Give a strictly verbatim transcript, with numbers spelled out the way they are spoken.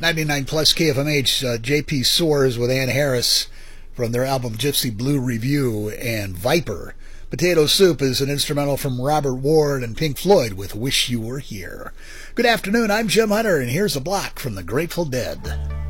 ninety-nine plus K F M H, uh, J P Soars with Ann Harris from their album Gypsy Blue Review, and Viper. Potato Soup is an instrumental from Robert Ward and Pink Floyd with Wish You Were Here. Good afternoon, I'm Jim Hunter, and here's a block from the Grateful Dead.